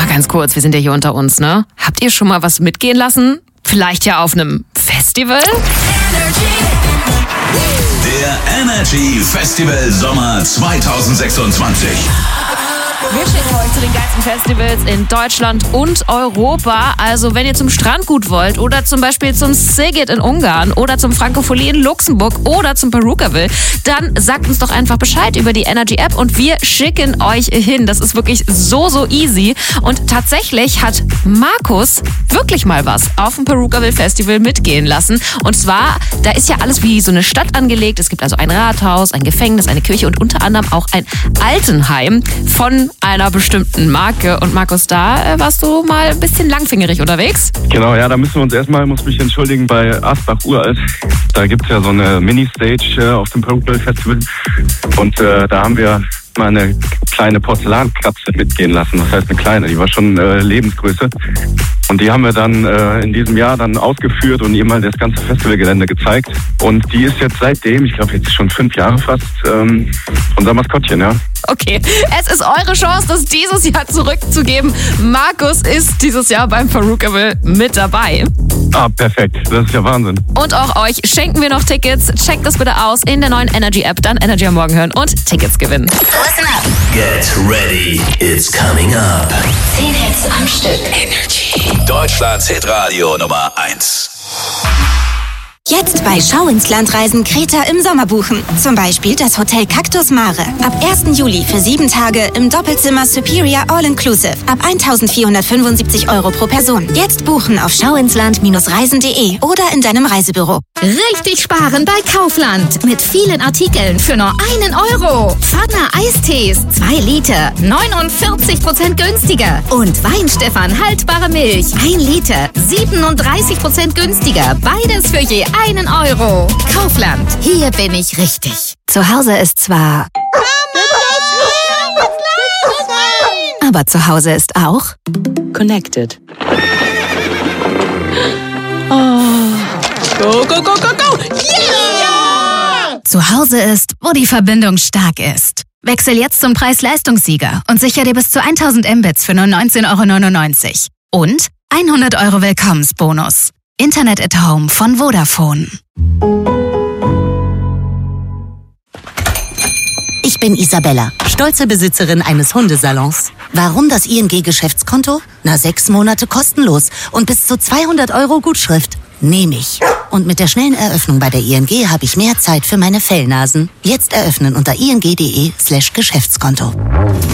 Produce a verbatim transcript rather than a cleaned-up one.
ganz kurz, wir sind ja hier unter uns, ne? Habt ihr schon mal was mitgehen lassen? Vielleicht ja auf einem Festival? Der Energy Festival Sommer zwanzig sechsundzwanzig. Wir schicken euch zu den geilsten Festivals in Deutschland und Europa. Also wenn ihr zum Strandgut wollt oder zum Beispiel zum Szeged in Ungarn oder zum Frankophonie in Luxemburg oder zum Perukaville, dann sagt uns doch einfach Bescheid über die Energy App und wir schicken euch hin. Das ist wirklich so, so easy. Und tatsächlich hat Markus wirklich mal was auf dem Perukaville Festival mitgehen lassen. Und zwar, da ist ja alles wie so eine Stadt angelegt. Es gibt also ein Rathaus, ein Gefängnis, eine Kirche und unter anderem auch ein Altenheim von einer bestimmten Marke. Und Markus, da äh, warst du mal ein bisschen langfingerig unterwegs. Genau, ja, da müssen wir uns erstmal, muss mich entschuldigen, bei Asbach Uralt. Da gibt's ja so eine Mini-Stage äh, auf dem Perukaville Festival. Und äh, da haben wir mal eine kleine Porzellankapsel mitgehen lassen. Das heißt eine kleine, die war schon äh, Lebensgröße. Und die haben wir dann äh, in diesem Jahr dann ausgeführt und ihr mal das ganze Festivalgelände gezeigt. Und die ist jetzt seitdem, ich glaube jetzt schon fünf Jahre fast, ähm, unser Maskottchen, ja. Okay, es ist eure Chance, das dieses Jahr zurückzugeben. Markus ist dieses Jahr beim Perukaville mit dabei. Ah, perfekt. Das ist ja Wahnsinn. Und auch euch schenken wir noch Tickets. Checkt das bitte aus in der neuen Energy App. Dann Energy am Morgen hören und Tickets gewinnen. Listen up. Get ready, it's coming up. Zehn Hits am Stück. Energy. Deutschlands Hitradio Nummer eins. Jetzt bei Schau ins Land reisen Kreta im Sommer buchen. Zum Beispiel das Hotel Cactus Mare. Ab ersten Juli für sieben Tage im Doppelzimmer Superior All Inclusive. Ab eintausendvierhundertfünfundsiebzig Euro pro Person. Jetzt buchen auf schauinsland reisen punkt de oder in deinem Reisebüro. Richtig sparen bei Kaufland. Mit vielen Artikeln für nur einen Euro. Pfanne Eistees, zwei Liter, neunundvierzig Prozent günstiger. Und Weinstefan haltbare Milch, ein Liter, siebenunddreißig Prozent günstiger. Beides für je einen Euro. Kaufland, hier bin ich richtig. Zu Hause ist zwar... Aber zu Hause ist auch... Connected. Oh. Go, go, go, go, go! Yeah! Zu Hause ist, wo die Verbindung stark ist. Wechsel jetzt zum Preis-Leistungssieger und sicher dir bis zu tausend Mbits für nur neunzehn Euro neunundneunzig. Und hundert Euro Willkommensbonus. Internet at Home von Vodafone. Ich bin Isabella, stolze Besitzerin eines Hundesalons. Warum das I N G-Geschäftskonto? Na, sechs Monate kostenlos und bis zu zweihundert Euro Gutschrift. Nehme ich. Und mit der schnellen Eröffnung bei der I N G habe ich mehr Zeit für meine Fellnasen. Jetzt eröffnen unter ing.de slash Geschäftskonto.